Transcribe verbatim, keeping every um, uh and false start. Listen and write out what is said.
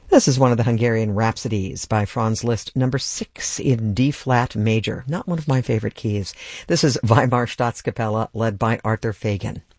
This is one of the Hungarian Rhapsodies by Franz Liszt, number six in D-flat major. Not one of my favorite keys. This is Weimar Staatskapelle, led by Arthur Fagan.